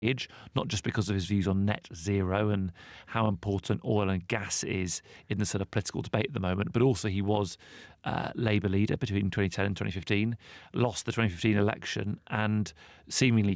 not just because of his views on net zero and how important oil and gas is in the sort of political debate at the moment, but also he was Labour leader between 2010 and 2015, lost the 2015 election, and seemingly